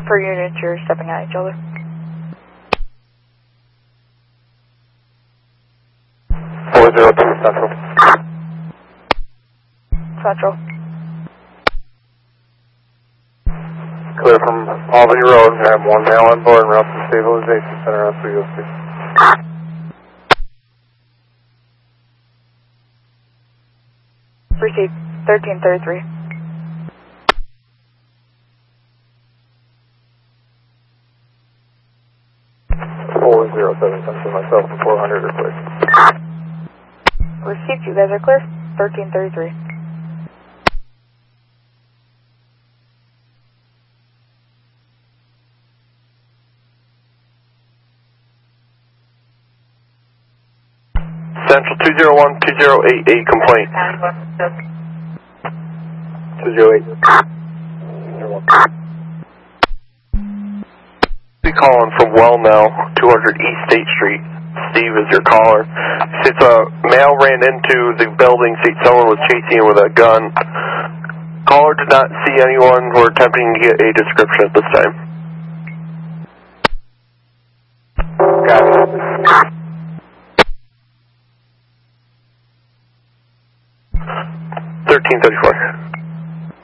per unit, you're stepping at each other. 402 Central. Central. Clear from Albany Road. I have one male on board and route to stabilization center on 306. Receive 1333. Central, myself and 400 are clear. Received, you guys are clear. 1333. Central 201-2088 complaint. 208. Be calling from Wellnell, 200 East State Street. Steve is your caller. Since a male ran into the building, see someone was chasing him with a gun. Caller did not see anyone. We're attempting to get a description at this time. Got it. 1334.